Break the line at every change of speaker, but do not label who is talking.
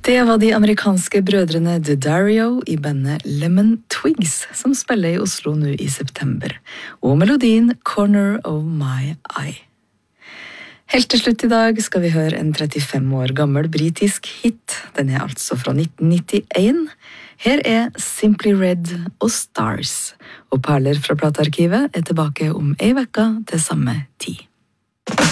Det var de amerikanske brødrene D'Addario i bandet Lemon Twigs som spiller i Oslo nå i september, og melodien Corner of My Eye. Helt til slutt i dag skal vi høre en 35 år gammel britisk hit. Den er altså fra 1991. Her er Simply Red og Stars, og perler fra platearkivet er tilbake om ei vekka til samme tid.